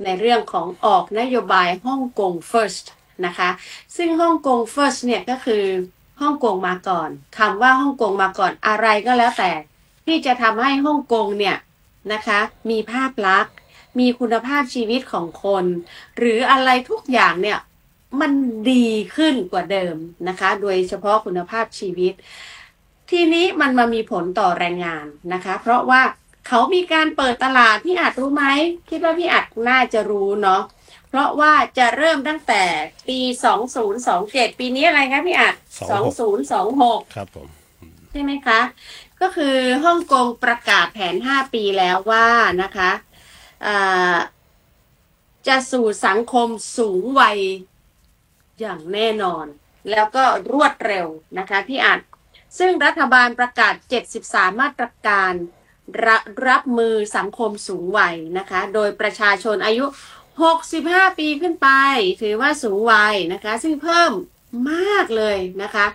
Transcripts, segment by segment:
ในเรื่องของออกนโยบายฮ่องกง first นะคะซึ่งฮ่องกง first เนี่ยก็คือฮ่องกงมาก่อนคำว่าฮ่องกงมาก่อนอะไรก็แล้วแต่ที่จะทำให้ฮ่องกงเนี่ยนะคะมีภาพลักษณ์มีคุณภาพชีวิตของคนหรืออะไรทุกอย่างเนี่ยมันดีขึ้นกว่าเดิมนะคะโดยเฉพาะคุณภาพชีวิตทีนี้มันมามีผลต่อแรงงานนะคะเพราะว่าเขามีการเปิดตลาดพี่อาจรู้ไหมคิดว่าพี่อาจน่าจะรู้เนาะเพราะว่าจะเริ่มตั้งแต่ปี2027ปีนี้อะไรคะพี่อาจ2026 ครับผมใช่ไหมคะก็คือฮ่องกงประกาศแผน5ปีแล้วว่านะคะอ่าจะสู่สังคมสูงวัยอย่างแน่นอนแล้วก็รวดเร็วนะคะพี่อาจซึ่งรัฐบาลประกาศ73มาตรการรับมือสังคมสูงวัยนะคะโดยประชาชนอายุ65ปีขึ้นไปถือว่าสูงวัยนะคะซึ่งเพิ่มมากเลยนะคะ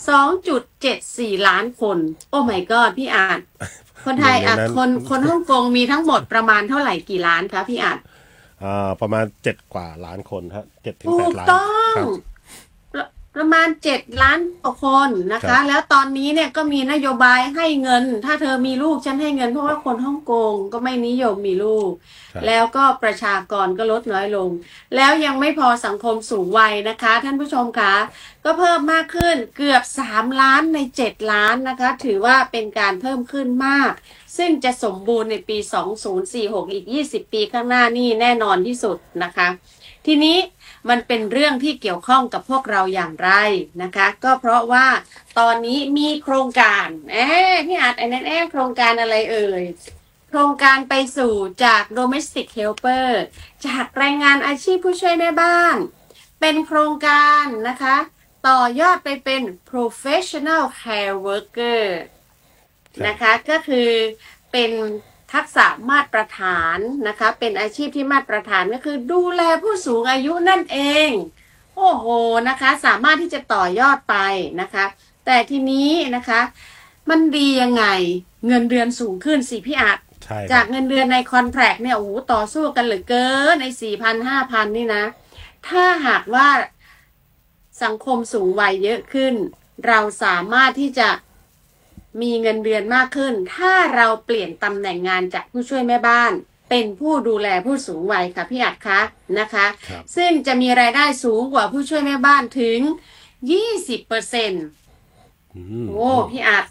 2.74ล้านคนโอ้ my god พี่อาจคนไทยอ่ะคนฮ่องกงมีทั้งหมดประมาณเท่าไหร่กี่ล้านคะพี่อาจประมาณ7 กว่าล้านคนฮะ7 ถึงถูก 8 ล้านต้องครับประมาณ7 ล้านกว่าคนนะครับคะแล้วตอนนี้เนี่ยก็มีนโยบายให้เงินถ้าเธอมีลูกฉันให้เงินเพราะว่าคนฮ่องกงก็ไม่นิยมมีลูกใช่แล้วก็ประชากรก็ลดน้อยลงแล้วยังไม่พอสังคมสูงวัยนะคะท่านผู้ชมคะก็เพิ่มมากขึ้นเกือบ3 ล้านใน7 ล้านนะคะถือว่าเป็นการเพิ่มขึ้นมากซึ่งจะสมบูรณ์ในปี2046อีก20ปีข้างหน้านี่แน่นอนที่สุดนะคะทีนี้มันเป็นเรื่องที่เกี่ยวข้องกับพวกเราอย่างไรนะคะก็เพราะว่าตอนนี้มีโครงการพี่อาจโครงการอะไรเอ่ยโครงการไปสู่จาก domestic helper จากแรงงานอาชีพผู้ช่วยแม่บ้านเป็นโครงการนะคะต่อยอดไปเป็น professional care worker ใช่นะคะก็คือเป็นทักษะมาตรฐานนะคะเป็นอาชีพที่มาตรฐานก็คือดูแลผู้สูงอายุนั่นเองโอ้โหนะคะสามารถที่จะต่อยอดไปนะคะแต่ทีนี้นะคะมันดียังไงเงินเดือนสูงขึ้นสิพี่อาจใช่ครับจากเงินเดือนในคอนแทรคเนี่ยโอ้โหต่อสู้กันเหลือเกินใน4,000 5,000นี่นะถ้าหากว่าสังคมสูงวัยเยอะขึ้นเราสามารถที่จะมีเงินเดือนมากขึ้นถ้าเราเปลี่ยนตำแหน่งงานจากผู้ช่วยแม่บ้านเป็นผู้ดูแลผู้สูงวัยค่ะพี่อัดคะนะคะครับซึ่งจะมีรายได้สูงกว่าผู้ช่วยแม่บ้านถึง20% อืมโอ้โอ้พี่อัด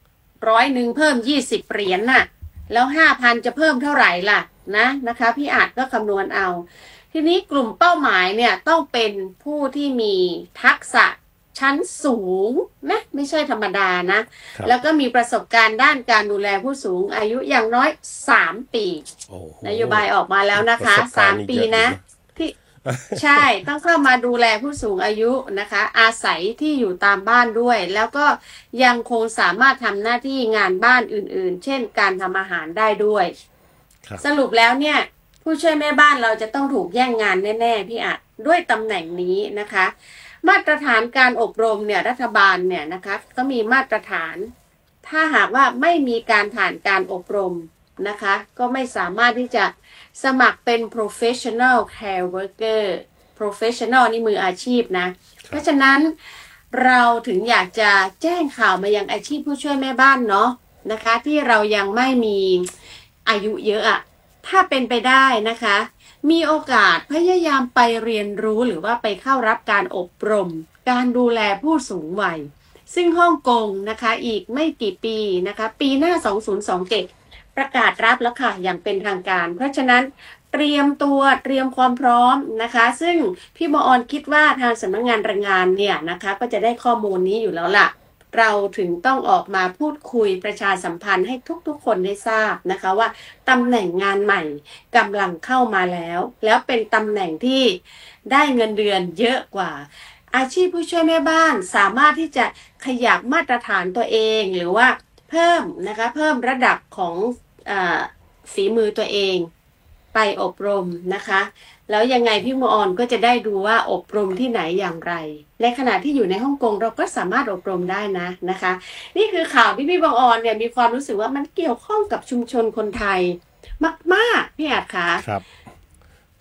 100เพิ่ม20 เหรียญน่ะแล้ว5,000จะเพิ่มเท่าไหร่ล่ะนะคะพี่อัดก็คำนวณเอาทีนี้กลุ่มเป้าหมายเนี่ยต้องเป็นผู้ที่มีทักษะชั้นสูงนะไม่ใช่ธรรมดานะครับแล้วก็มีประสบการณ์ด้านการดูแลผู้สูงอายุอย่างน้อย3 ปีโอ้โหนโยบายออกมาแล้วนะประคะสบการณ์ 3 ปีนะนี่เยอะอยู่นะที่ใช่ต้องเข้ามาดูแลผู้สูงอายุนะคะอาศัยที่อยู่ตามบ้านด้วยแล้วก็ยังคงสามารถทำหน้าที่งานบ้านอื่นๆเช่นการทำอาหารได้ด้วยครับสรุปแล้วเนี่ยผู้ช่วยแม่บ้านเราจะต้องถูกแย่งงานแน่ๆพี่อะด้วยตำแหน่งนี้นะคะมาตรฐานการอบรมเนี่ยรัฐบาลเนี่ยนะคะก็มีมาตรฐานถ้าหากว่าไม่มีการผ่านการอบรมนะคะก็ไม่สามารถที่จะสมัครเป็น professional care worker professional นี่มืออาชีพนะเพราะฉะนั้นเราถึงอยากจะแจ้งข่าวมายังอาชีพผู้ช่วยแม่บ้านเนาะนะคะที่เรายังไม่มีอายุเยอะอะถ้าเป็นไปได้นะคะมีโอกาสพยายามไปเรียนรู้หรือว่าไปเข้ารับการอบรมการดูแลผู้สูงวัยซึ่งฮ่องกงนะคะอีกไม่กี่ปีนะคะปีหน้า2027ประกาศรับแล้วค่ะอย่างเป็นทางการเพราะฉะนั้นเตรียมตัวเตรียมความพร้อมนะคะซึ่งพี่บออนคิดว่าทางสำนักงานแรงงานเนี่ยนะคะก็จะได้ข้อมูลนี้อยู่แล้วล่ะเราถึงต้องออกมาพูดคุยประชาสัมพันธ์ให้ทุกๆคนได้ทราบนะคะว่าตำแหน่งงานใหม่กำลังเข้ามาแล้วเป็นตำแหน่งที่ได้เงินเดือนเยอะกว่าอาชีพผู้ช่วยแม่บ้านสามารถที่จะขยับมาตรฐานตัวเองหรือว่าเพิ่มนะคะเพิ่มระดับของฝีมือตัวเองไปอบรมนะคะแล้วยังไงพี่มออนก็จะได้ดูว่าอบรมที่ไหนอย่างไรในขณะที่อยู่ในฮ่องกงเราก็สามารถอบรมได้นะคะนี่คือข่าวที่พี่บออนเนี่ยมีความรู้สึกว่ามันเกี่ยวข้องกับชุมชนคนไทยมากๆพี่อาจคะครับ